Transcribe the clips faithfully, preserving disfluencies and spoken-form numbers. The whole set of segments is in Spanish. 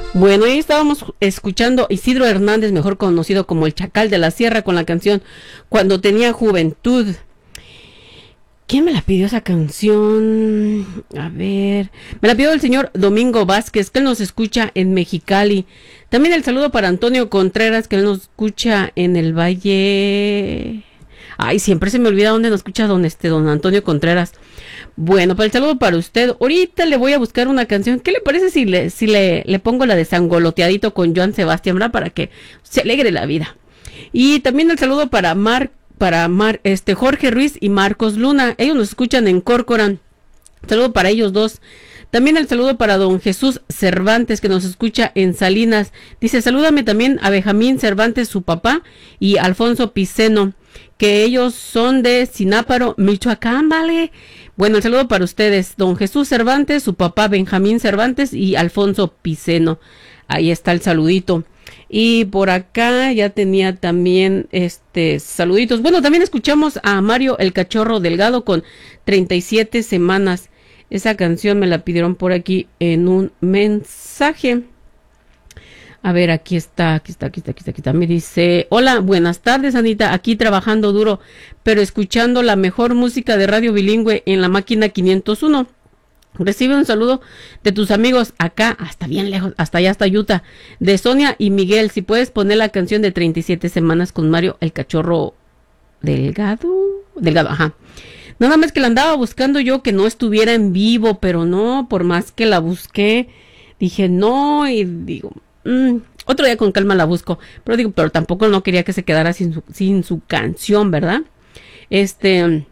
Bueno, ahí estábamos escuchando Isidro Hernández, mejor conocido como el Chacal de la Sierra, con la canción Cuando tenía juventud. ¿Quién me la pidió esa canción? A ver, me la pidió el señor Domingo Vázquez, que él nos escucha en Mexicali. También el saludo para Antonio Contreras, que él nos escucha en el Valle. Ay, siempre se me olvida dónde nos escucha don este don Antonio Contreras. Bueno, pues el saludo para usted. Ahorita le voy a buscar una canción. ¿Qué le parece si le si le, le pongo la de Sangoloteadito con Joan Sebastián, ¿verdad? Para que se alegre la vida. Y también el saludo para Mar, para Mar, este Jorge Ruiz y Marcos Luna. Ellos nos escuchan en Corcoran. Saludo para ellos dos. También el saludo para don Jesús Cervantes, que nos escucha en Salinas. Dice, salúdame también a Benjamín Cervantes, su papá, y Alfonso Piceno, que ellos son de Sináparo, Michoacán, ¿vale? Bueno, el saludo para ustedes, don Jesús Cervantes, su papá Benjamín Cervantes y Alfonso Piceno. Ahí está el saludito. Y por acá ya tenía también este saluditos. Bueno, también escuchamos a Mario el Cachorro Delgado con treinta y siete semanas. Esa canción me la pidieron por aquí en un mensaje. A ver, aquí está, aquí está, aquí está, aquí está, aquí está. Me dice, hola, buenas tardes, Anita, aquí trabajando duro, pero escuchando la mejor música de radio bilingüe en la máquina quinientos uno. Recibe un saludo de tus amigos acá, hasta bien lejos, hasta allá, hasta Utah, de Sonia y Miguel. Si puedes poner la canción de treinta y siete semanas con Mario, el Cachorro Delgado, Delgado, ajá. Nada más que la andaba buscando yo que no estuviera en vivo, pero no, por más que la busqué, dije no, y digo, mmm, otro día con calma la busco, pero digo, pero tampoco no quería que se quedara sin su, sin su canción, ¿verdad? Este,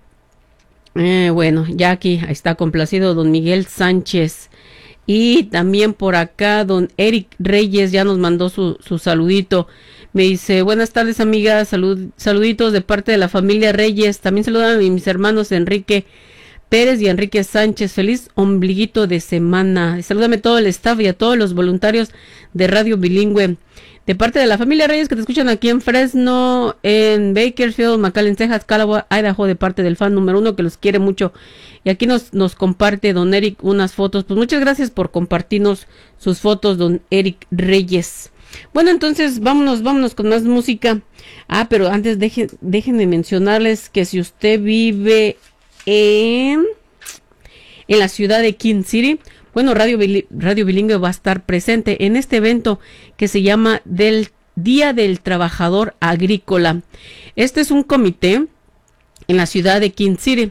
eh, bueno, ya aquí está complacido don Miguel Sánchez, y también por acá don Eric Reyes ya nos mandó su, su saludito. Me dice, buenas tardes amigas, salud, saluditos de parte de la familia Reyes. También saludan a mis hermanos Enrique Pérez y Enrique Sánchez. Feliz ombliguito de semana. Salúdame a todo el staff y a todos los voluntarios de Radio Bilingüe. De parte de la familia Reyes que te escuchan aquí en Fresno, en Bakersfield, McAllen, Texas, Calabar, Idaho, de parte del fan número uno que los quiere mucho. Y aquí nos, nos comparte don Eric unas fotos. Pues muchas gracias por compartirnos sus fotos, don Eric Reyes. Bueno, entonces vámonos, vámonos con más música. Ah, pero antes deje, déjenme mencionarles que si usted vive en, en la ciudad de King City, bueno, Radio, Radio Bilingüe va a estar presente en este evento que se llama del Día del Trabajador Agrícola. Este es un comité en la ciudad de King City.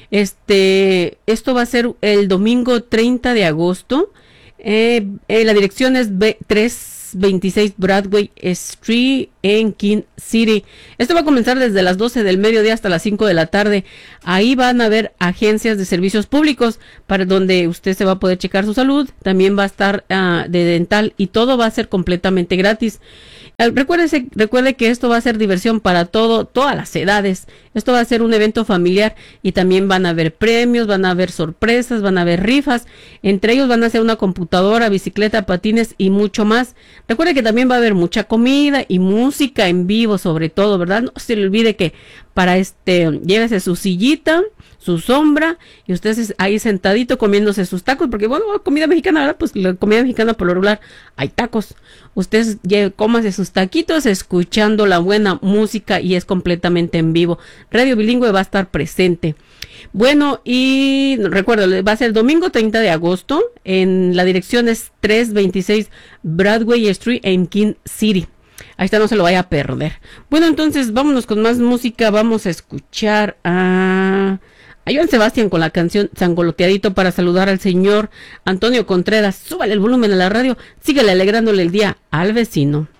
Este, esto va a ser el domingo treinta de agosto. Eh, eh, la dirección es B tres veintiséis Broadway Street en King City. Esto va a comenzar desde las doce del mediodía hasta las cinco de la tarde. Ahí van a haber agencias de servicios públicos para donde usted se va a poder checar su salud. También va a estar uh, de dental y todo va a ser completamente gratis. Recuérdese, recuerde que esto va a ser diversión para todo, todas las edades. Esto va a ser un evento familiar y también van a haber premios, van a haber sorpresas, van a haber rifas. Entre ellos van a ser una computadora, bicicleta, patines y mucho más. Recuerde que también va a haber mucha comida y música en vivo sobre todo, ¿verdad? No se le olvide que para este, llévese su sillita, su sombra, y usted ahí sentadito comiéndose sus tacos, porque bueno, comida mexicana, ¿verdad? Pues la comida mexicana por lo regular hay tacos. Usted cómase sus taquitos escuchando la buena música y es completamente en vivo. Radio Bilingüe va a estar presente. Bueno, y recuerda, va a ser el domingo treinta de agosto, en la dirección es trescientos veintiséis Broadway Street en King City. Ahí está, no se lo vaya a perder. Bueno, entonces vámonos con más música. Vamos a escuchar a, a Joan Sebastián con la canción Sangoloteadito para saludar al señor Antonio Contreras. Súbale el volumen a la radio, síguele alegrándole el día al vecino.